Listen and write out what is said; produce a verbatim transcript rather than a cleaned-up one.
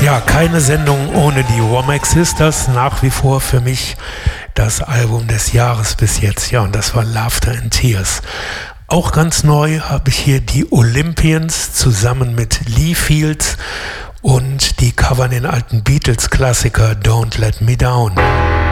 Ja, keine Sendung ohne die Womack Sisters. Nach wie vor für mich das Album des Jahres bis jetzt. Ja, und das war Laughter and Tears. Auch ganz neu habe ich hier die Olympians zusammen mit Lee Fields und die covern den alten Beatles-Klassiker Don't Let Me Down.